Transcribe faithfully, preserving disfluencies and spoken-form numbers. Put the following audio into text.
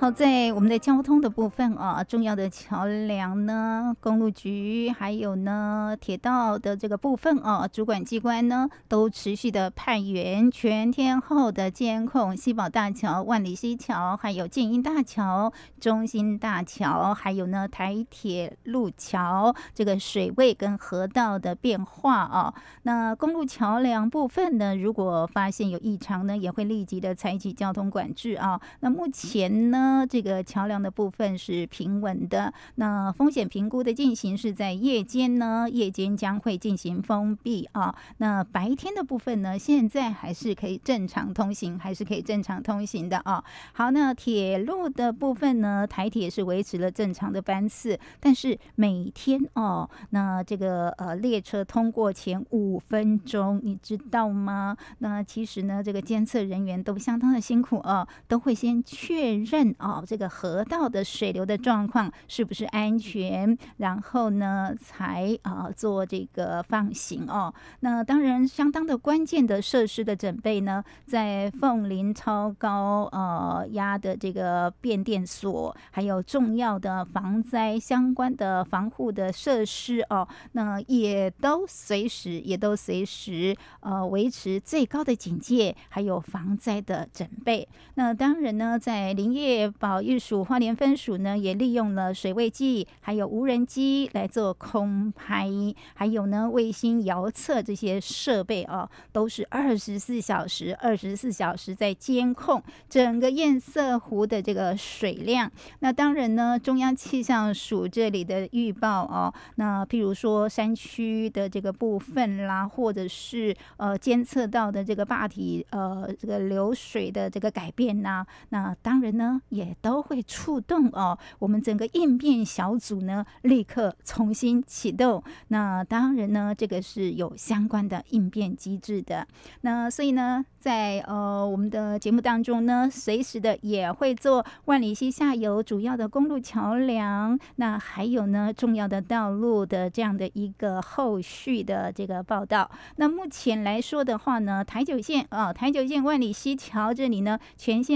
好，在我们的交通的部分啊，重要的桥梁呢，公路局还有呢铁道的这个部分啊，主管机关呢都持续的派员全天候的监控西宝大桥、万里溪桥，还有建英大桥、中兴大桥，还有呢台铁路桥这个水位跟河道的变化啊。那公路桥梁部分呢，如果发现有异常呢，也会立即的采取交通管制啊。那目前呢，这个桥梁的部分是平稳的，那风险评估的进行是在夜间呢，夜间将会进行封闭啊。那白天的部分呢，现在还是可以正常通行，还是可以正常通行的啊。好，那铁路的部分呢，台铁是维持了正常的班次，但是每天哦，那这个呃列车通过前五分钟，你知道吗？那其实呢，这个监测人员都相当的辛苦啊，都会先确认哦，这个河道的水流的状况是不是安全，然后呢，才啊、呃、做这个放行哦。那当然，相当的关键的设施的准备呢，在凤林超高呃压的这个变电所，还有重要的防灾相关的防护的设施哦，那也都随时也都随时呃维持最高的警戒，还有防灾的准备。那当然呢，在林业保育署花莲分署呢，也利用了水位计，还有无人机来做空拍，还有呢卫星遥测这些设备哦，都是二十四小时、二十四小时在监控整个堰塞湖的这个水量。那当然呢，中央气象署这里的预报哦，那譬如说山区的这个部分啦，或者是呃监测到的这个坝体呃这个流水的这个改变呐，那当然呢也都会触动哦我们整个应变小组呢立刻重新启动。那当然呢，这个是有相关的应变机制的。那所以呢，在呃我们的节目当中呢，随时的也会做万里溪下游主要的公路桥梁，那还有呢重要的道路的这样的一个后续的这个报道。那目前来说的话呢，台九线啊、呃，台九线万里溪桥这里呢，全线